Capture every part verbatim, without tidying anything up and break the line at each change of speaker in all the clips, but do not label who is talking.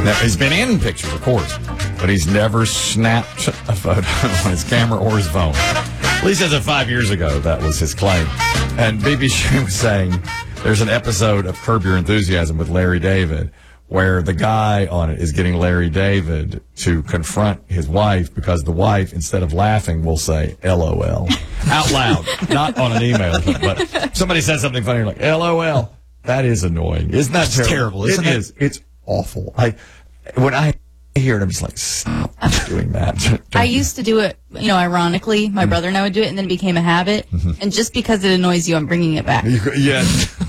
Now, he's been in pictures, of course, but he's never snapped a photo on his camera or his phone. At least as of five years ago, that was his claim. And B B Shane was saying there's an episode of Curb Your Enthusiasm with Larry David where the guy on it is getting Larry David to confront his wife because the wife, instead of laughing, will say LOL out loud, not on an email. But somebody says something funny, you're like, LOL. That is annoying. Isn't that terrible?
terrible isn't
it
it?
is. It's awful. I when I hear it, I'm just like, stop doing that.
I used to do it, you know, ironically. My mm-hmm. brother and I would do it, and then it became a habit. Mm-hmm. And just because it annoys you, I'm bringing it back.
Yeah.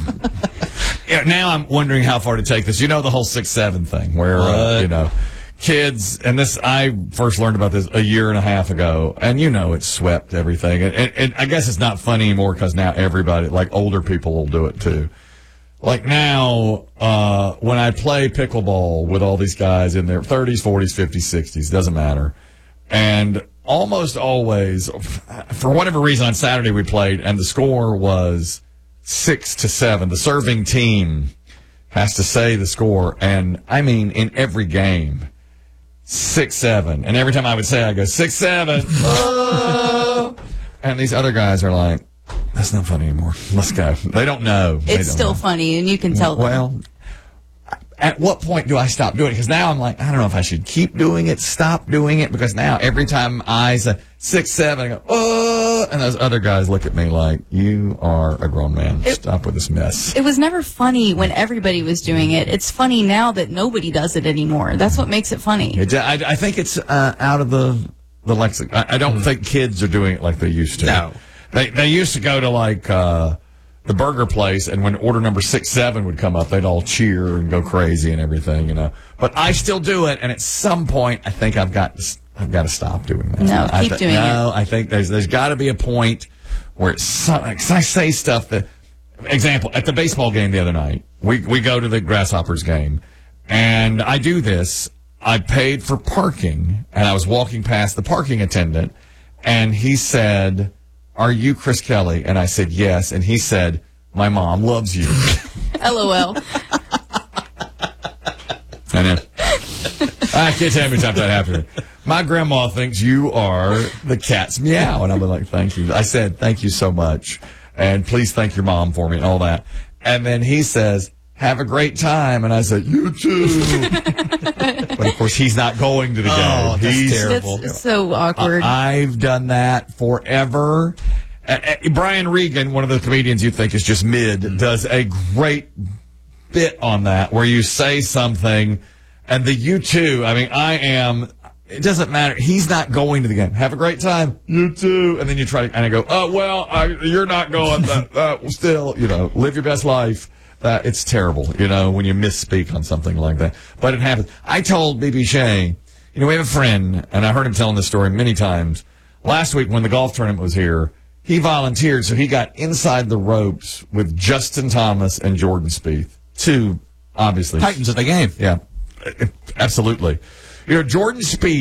Yeah. Now I'm wondering how far to take this. You know the whole six seven thing, where uh, you know, kids, and this I first learned about this a year and a half ago, and you know it swept everything. And, and, and I guess it's not funny anymore because now everybody, like older people, will do it too. Like now, uh, when I play pickleball with all these guys in their thirties, forties, fifties, sixties, doesn't matter. And almost always, for whatever reason, on Saturday we played, and the score was six to seven. The serving team has to say the score, and I mean, in every game, six seven. And every time I would say, I go six seven. Oh! And these other guys are like, that's not funny anymore. Let's go. They don't know. They
It's
don't
still
know.
funny, and you can tell them.
Well, at what point do I stop doing it? Because now I'm like, I don't know if I should keep doing it, stop doing it, because now every time I say six, seven, I go, oh, and those other guys look at me like, you are a grown man.
It,
stop with this mess.
It was never funny when everybody was doing it. It's funny now that nobody does it anymore. That's what makes it funny.
It, I, I think it's uh, out of the, the lexicon. I, I don't mm. think kids are doing it like they used to.
No.
They they used to go to like uh, the burger place, and when order number six seven would come up, they'd all cheer and go crazy and everything, you know. But I still do it, and at some point, I think I've got to, I've got to stop doing that.
No,
I
keep
th-
doing
no,
it.
No, I think there's there's got to be a point where it's some, like, I say stuff that, example, at the baseball game the other night, we we go to the Grasshoppers game, and I do this. I paid for parking, and I was walking past the parking attendant, and he said, "Are you Chris Kelly?" And I said, yes. And he said, "My mom loves you."
LOL.
I know. I can't tell you how many times that happened. My grandma thinks you are the cat's meow. And I'm like, thank you. I said, thank you so much. And please thank your mom for me and all that. And then he says, have a great time. And I said, you too. But of course, he's not going to the game.
Oh, that's
he's
terrible.
That's so awkward.
Uh, I've done that forever. Uh, uh, Brian Regan, one of the comedians you think is just mid, mm-hmm. does a great bit on that where you say something and the you too. I mean, I am. It doesn't matter. He's not going to the game. Have a great time. You too. And then you try to, and I go, oh, well, I, you're not going. Uh, uh, still, you know, live your best life. Uh, it's terrible, you know, when you misspeak on something like that. But it happens. I told B B Shea, you know, we have a friend, and I heard him telling this story many times. Last week when the golf tournament was here, he volunteered, so he got inside the ropes with Justin Thomas and Jordan Spieth. Two, obviously.
Titans of the game.
Yeah, absolutely. You know, Jordan Spieth